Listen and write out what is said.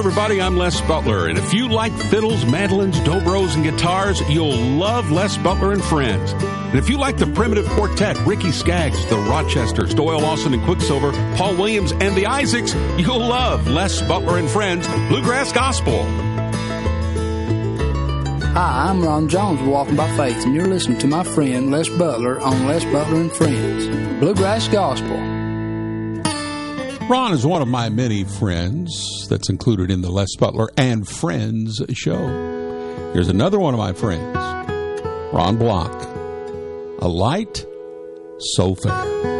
everybody. I'm Les Butler, and if you like fiddles, mandolins, dobros, and guitars, you'll love Les Butler and Friends. And if you like the Primitive Quartet, Ricky Skaggs, the Rochesters, Doyle Lawson and Quicksilver, Paul Williams, and the Isaacs, you'll love Les Butler and Friends, Bluegrass Gospel. Hi, I'm Ron Jones of Walking by Faith, and you're listening to my friend Les Butler on Les Butler and Friends, Bluegrass Gospel. Ron is one of my many friends that's included in the Les Butler and Friends show. Here's another one of my friends, Ron Block. A Light So Fair.